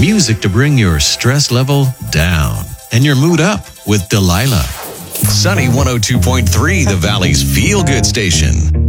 Music to bring your stress level down and your mood up with Delilah. Sunny 102.3, the Valley's feel-good station.